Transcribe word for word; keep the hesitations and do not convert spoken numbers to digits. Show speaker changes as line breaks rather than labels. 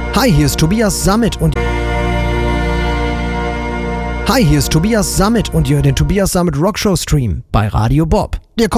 Hi, hier ist Tobias Sammet und Hi, hier ist Tobias Sammet und ihr hört den Tobias Sammet Rockshow Stream bei Radio Bob. Der